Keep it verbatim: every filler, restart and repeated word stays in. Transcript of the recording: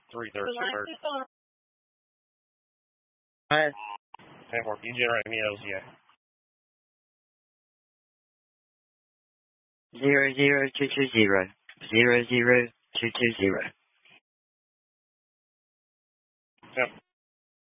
three thirty. Hi. ten four, you generate me L Z A. Zero zero two two zero. Zero zero two two zero. Yep.